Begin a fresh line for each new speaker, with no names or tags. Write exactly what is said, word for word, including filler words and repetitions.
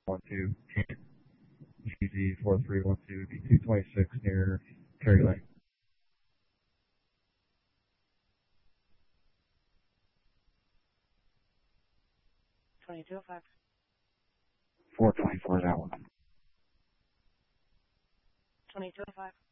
one two, G Z four three one two, B two twenty-six near Terry Lane.
twenty-two oh five.
four twenty-four is out one.
twenty-two oh five.